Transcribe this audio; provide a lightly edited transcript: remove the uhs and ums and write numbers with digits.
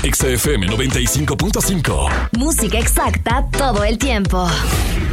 Exa FM 95.5. Música exacta todo el tiempo.